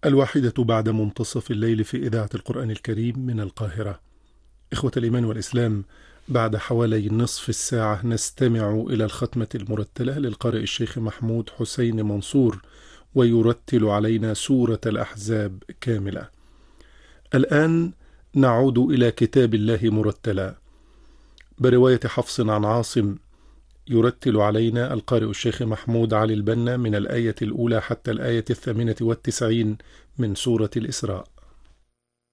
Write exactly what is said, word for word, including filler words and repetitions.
الواحدة بعد منتصف الليل في إذاعة القرآن الكريم من القاهرة. إخوة الإيمان والإسلام، بعد حوالي نصف الساعة نستمع إلى الختمة المرتلة للقارئ الشيخ محمود حسين منصور، ويرتل علينا سورة الأحزاب كاملة. الآن نعود إلى كتاب الله مرتلا برواية حفص عن عاصم. يرتل علينا القارئ الشيخ محمود علي البنا من الآية الأولى حتى الآية الثامنة والتسعين من سورة الإسراء.